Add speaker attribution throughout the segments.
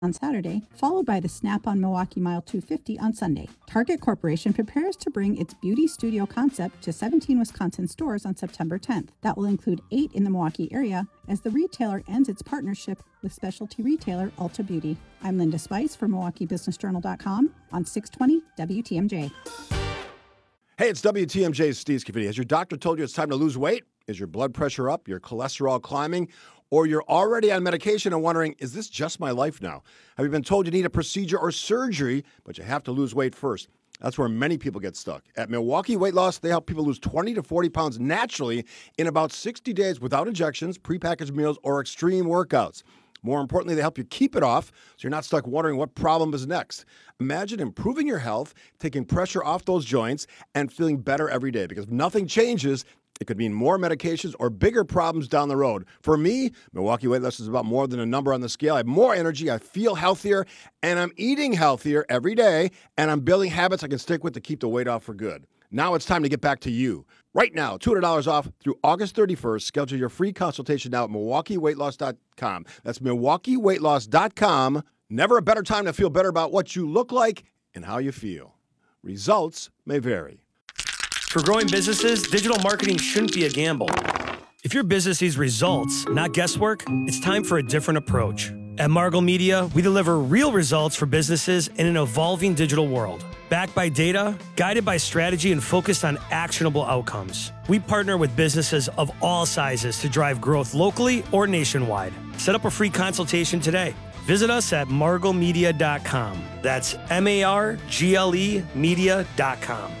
Speaker 1: on Saturday, followed by the Snap-on Milwaukee Mile 250 on Sunday. Target Corporation prepares to bring its beauty studio concept to 17 Wisconsin stores on September 10th. That will include 8 in the Milwaukee area as the retailer ends its partnership with specialty retailer Ulta Beauty. I'm Linda Spice for MilwaukeeBusinessJournal.com on 620 WTMJ.
Speaker 2: Hey, it's WTMJ's Steve Scafidi. Has your doctor told you it's time to lose weight? Is your blood pressure up, your cholesterol climbing, or you're already on medication and wondering, is this just my life now? Have you been told you need a procedure or surgery, but you have to lose weight first? That's where many people get stuck. At Milwaukee Weight Loss, they help people lose 20 to 40 pounds naturally in about 60 days without injections, prepackaged meals, or extreme workouts. More importantly, they help you keep it off so you're not stuck wondering what problem is next. Imagine improving your health, taking pressure off those joints, and feeling better every day. Because if nothing changes, it could mean more medications or bigger problems down the road. For me, Milwaukee Weight Loss is about more than a number on the scale. I have more energy, I feel healthier, and I'm eating healthier every day, and I'm building habits I can stick with to keep the weight off for good. Now it's time to get back to you. Right now, $200 off through August 31st. Schedule your free consultation now at MilwaukeeWeightLoss.com. That's MilwaukeeWeightLoss.com. Never a better time to feel better about what you look like and how you feel. Results may vary.
Speaker 3: For growing businesses, digital marketing shouldn't be a gamble. If your business needs results, not guesswork, it's time for a different approach. At Margle Media, we deliver real results for businesses in an evolving digital world. Backed by data, guided by strategy, and focused on actionable outcomes. We partner with businesses of all sizes to drive growth locally or nationwide. Set up a free consultation today. Visit us at marglemedia.com. That's MARGLE media.com.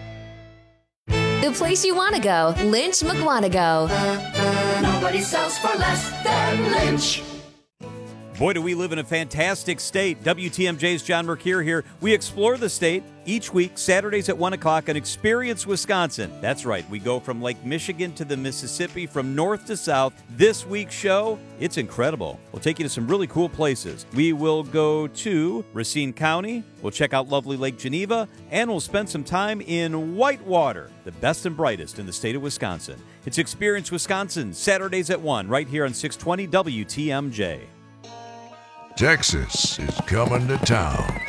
Speaker 4: The place you want to go, Lynch McWanago.
Speaker 5: Nobody sells for less than Lynch.
Speaker 6: Boy, do we live in a fantastic state. WTMJ's John Mercure here. We explore the state each week, Saturdays at 1 o'clock on Experience Wisconsin. That's right. We go from Lake Michigan to the Mississippi, from north to south. This week's show, it's incredible. We'll take you to some really cool places. We will go to Racine County. We'll check out lovely Lake Geneva, and we'll spend some time in Whitewater, the best and brightest in the state of Wisconsin. It's Experience Wisconsin, Saturdays at 1, right here on 620 WTMJ.
Speaker 7: Texas is coming to town,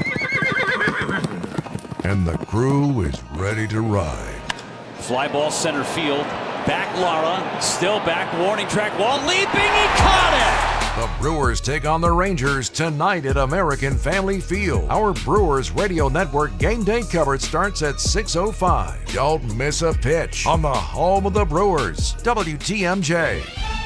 Speaker 7: and the crew is ready to ride.
Speaker 8: Fly ball center field, back Lara, still back, warning track wall, leaping, he caught
Speaker 7: The Brewers take on the Rangers tonight at American Family Field. Our Brewers Radio Network game day coverage starts at 6:05. Don't miss a pitch on the home of the Brewers, WTMJ.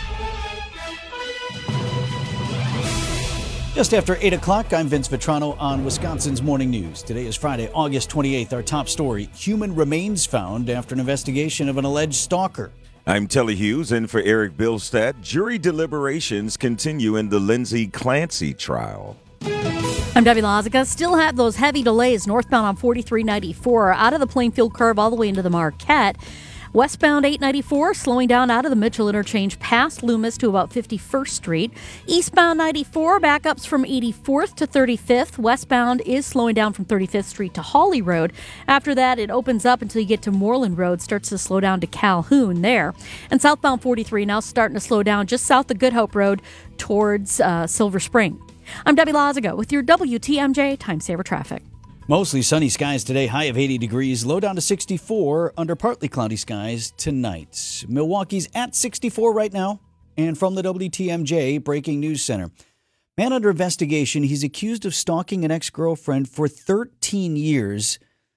Speaker 9: Just after 8 o'clock, I'm Vince Vitrano on Wisconsin's Morning News. Today is Friday, August 28th. Our top story, human remains found after an investigation of an alleged stalker.
Speaker 10: I'm Telly Hughes, in for Eric Bilstad. Jury deliberations continue in the Lindsay Clancy trial.
Speaker 11: I'm Debbie Lozica. Still have those heavy delays northbound on 4394 out of the Plainfield curve all the way into the Marquette. Westbound 894 slowing down out of the Mitchell interchange past Loomis to about 51st Street. Eastbound 94 backups from 84th to 35th. Westbound is slowing down from 35th Street to Hawley Road. After that, it opens up until you get to Moreland Road, starts to slow down to Calhoun there. And southbound 43 now starting to slow down just south of Good Hope Road towards Silver Spring. I'm Debbie Loziga with your WTMJ Time Saver Traffic.
Speaker 9: Mostly sunny skies today, high of 80 degrees, low down to 64 under partly cloudy skies tonight. Milwaukee's at 64 right now. And from the WTMJ Breaking News Center. Man under investigation, he's accused of stalking an ex-girlfriend for 13 years.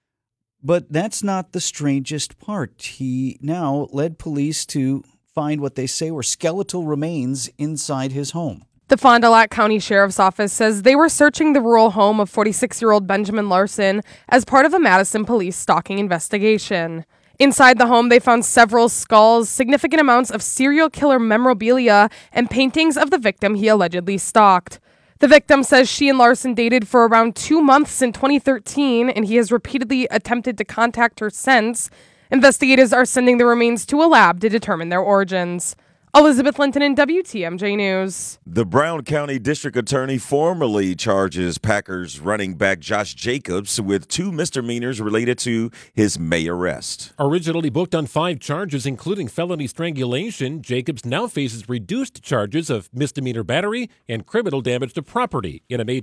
Speaker 9: But that's not the strangest part. He now led police to find what they say were skeletal remains inside his home.
Speaker 12: The Fond du Lac County Sheriff's Office says they were searching the rural home of 46-year-old Benjamin Larson as part of a Madison police stalking investigation. Inside the home, they found several skulls, significant amounts of serial killer memorabilia, and paintings of the victim he allegedly stalked. The victim says she and Larson dated for around 2 months in 2013, and he has repeatedly attempted to contact her since. Investigators are sending the remains to a lab to determine their origins. Elizabeth Linton in WTMJ News.
Speaker 10: The Brown County District Attorney formally charges Packers running back Josh Jacobs with 2 misdemeanors related to his May arrest.
Speaker 13: Originally booked on 5 charges, including felony strangulation, Jacobs now faces reduced charges of misdemeanor battery and criminal damage to property in a May